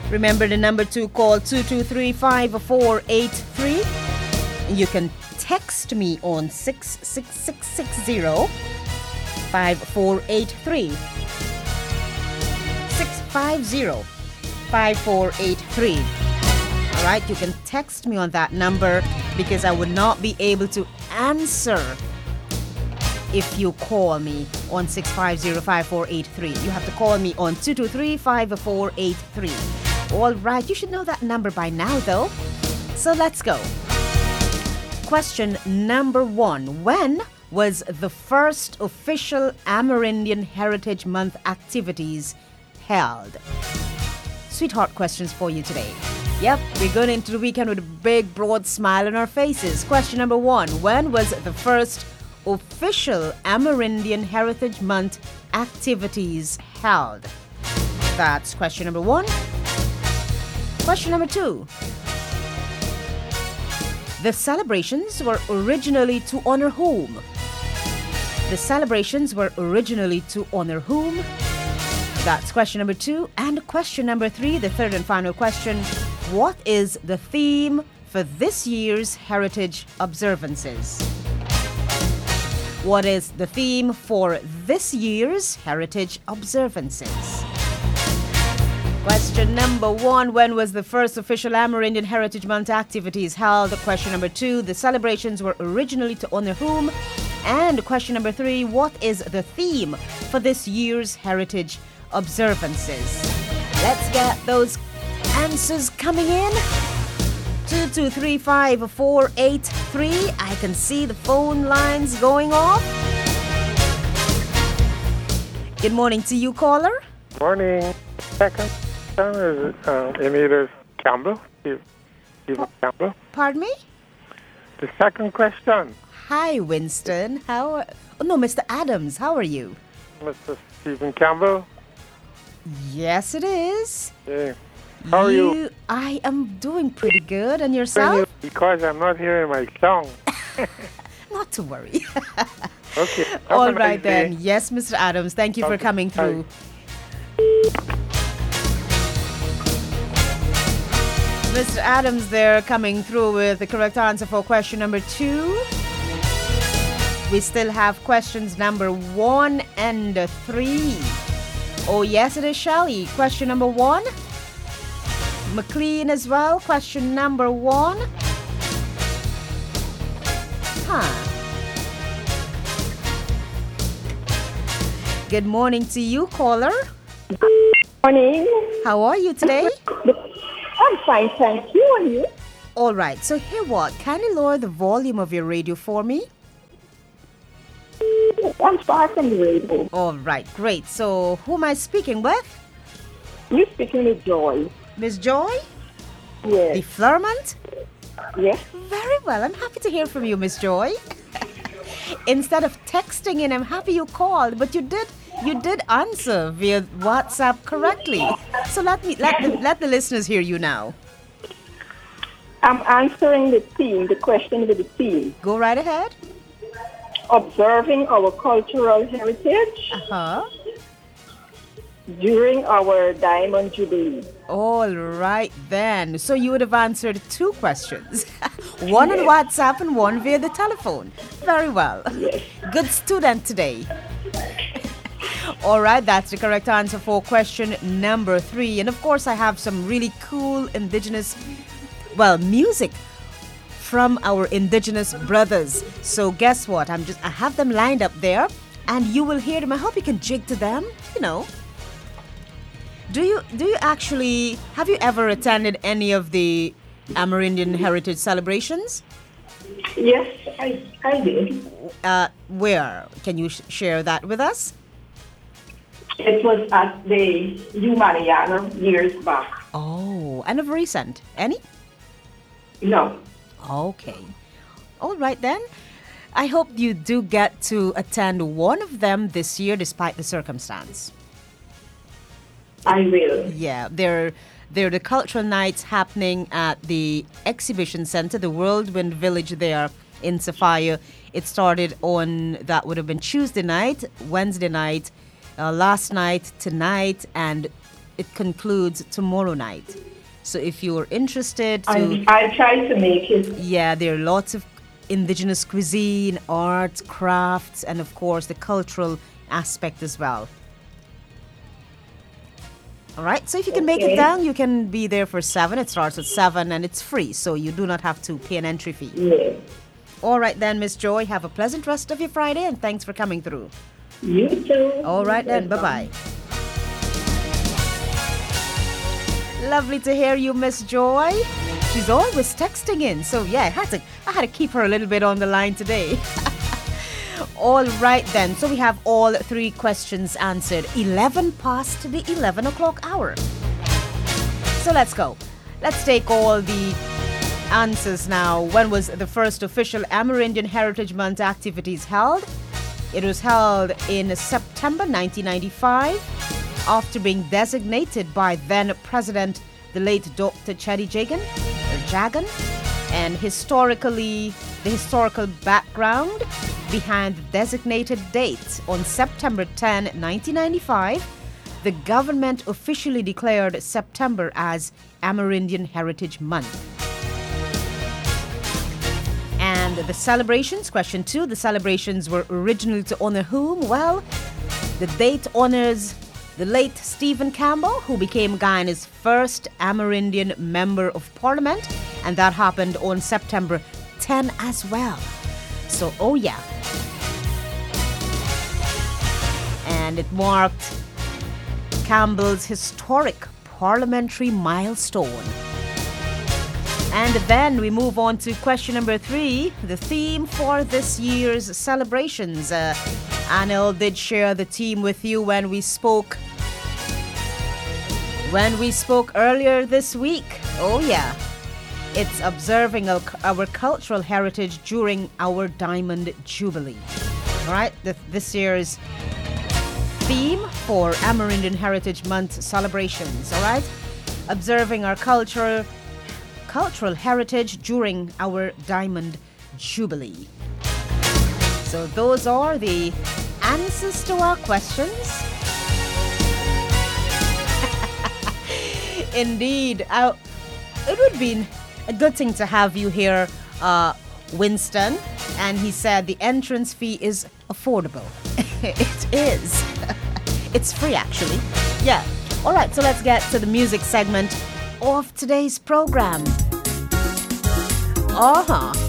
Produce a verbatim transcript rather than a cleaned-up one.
Remember the number to call two two three, five four eight three. You can text me on six six six six zero, five four eight three. six five zero, five four eight three. All right, you can text me on that number because I would not be able to answer if you call me on six five zero, five four eight three. You have to call me on two two three, five four eight three. All right, you should know that number by now though. So let's go. Question number one. When was the first official Amerindian Heritage Month activities held? Sweetheart questions for you today. Yep, we're going into the weekend with a big, broad smile on our faces. Question number one. When was the first official Amerindian Heritage Month activities held? That's question number one. Question number two. The celebrations were originally to honor whom? The celebrations were originally to honor whom? That's question number two. And question number three, the third and final question. What is the theme for this year's Heritage Observances? What is the theme for this year's Heritage Observances? Question number one. When was the first official Amerindian Heritage Month activities held? Question number two. The celebrations were originally to honor whom? And question number three. What is the theme for this year's Heritage Observances? Let's get those answers coming in. two two three, five four eight three. I can see the phone lines going off. Good morning to you, caller. Morning. Second question is uh, Emilio Campbell. Stephen Campbell. Pardon me? The second question. Hi, Winston. How are... Oh, no, Mister Adams. How are you? Mister Stephen Campbell. Yes, it is. Yeah. How are you? I am doing pretty good. And yourself? Because I'm not hearing my song. Not to worry. Okay. All right, then. Yes, Mister Adams. Thank you for Okay. coming through. Mister Adams there coming through with the correct answer for question number two. We still have questions number one and three. Oh, yes, it is Shelley. Question number one. McLean as well. Question number one. Huh. Good morning to you, caller. Morning. How are you today? I'm fine, thank you. And you? All right. So here what? Kindly lower the volume of your radio for me. I'm far from the radio. All right. Great. So who am I speaking with? You speaking with Joy? Miss Joy? The Yes. Flurmont? Yes. Very well. I'm happy to hear from you, Miss Joy. Instead of texting in, I'm happy you called, but you did you did answer via WhatsApp correctly. So let me let the, let the listeners hear you now. I'm answering the theme, the question with the theme. Go right ahead. Observing our cultural heritage Uh-huh. during our Diamond Jubilee. All right then. So you would have answered two questions. One on WhatsApp and one via the telephone. Very well. Yes. Good student today. All right, that's the correct answer for question number three. And of course, I have some really cool indigenous, well, music from our indigenous brothers. So guess what? I'm just I have them lined up there, and you will hear them. I hope you can jig to them. You know. Do you do you actually have you ever attended any of the Amerindian heritage celebrations? Yes, I, I did. Uh, where can you sh- share that with us? It was at the Humaniana years back. Oh, and of recent, any? No. Okay. All right then. I hope you do get to attend one of them this year, despite the circumstance. I will. Yeah, they're they're the cultural nights happening at the exhibition center, the Whirlwind Village there in Sophia. It started on, that would have been Tuesday night, Wednesday night, uh, last night, tonight, and it concludes tomorrow night. So if you're interested to... I, I try to make it. Yeah, there are lots of indigenous cuisine, art, crafts, and of course the cultural aspect as well. All right, so if you can make it Okay. down, you can be there for seven. It starts at seven and it's free, so you do not have to pay an entry fee. Yeah. All right then, Miss Joy, have a pleasant rest of your Friday and thanks for coming through. You too. All right then, bye-bye. Lovely to hear you, Miss Joy. She's always texting in, so yeah, I had to I had to keep her a little bit on the line today. All right then, so we have all three questions answered. eleven past the eleven o'clock hour. So let's go. Let's take all the answers now. When was the first official Amerindian Heritage Month activities held? It was held in September nineteen ninety-five after being designated by then President, the late Doctor Cheddi Jagan, or Jagan. And historically, the historical background behind the designated date on September tenth, nineteen ninety-five, the government officially declared September as Amerindian Heritage Month. And the celebrations, question two, the celebrations were originally to honor whom? Well, the date honors the late Stephen Campbell, who became Guyana's first Amerindian Member of Parliament, and that happened on September tenth as well. So, oh yeah. And it marked Campbell's historic parliamentary milestone. And then we move on to question number three, the theme for this year's celebrations. Uh, Anil did share the theme with you when we spoke when we spoke earlier this week. Oh yeah, it's observing our, our cultural heritage during our Diamond Jubilee. All right, the, this year's theme for Amerindian Heritage Month celebrations. All right, observing our cultural cultural heritage during our Diamond Jubilee. So those are the answers to our questions. Indeed, uh, it would be a good thing to have you here, uh, Winston. And he said the entrance fee is affordable. It is. It's free, actually. Yeah. All right, so let's get to the music segment of today's program. Uh-huh.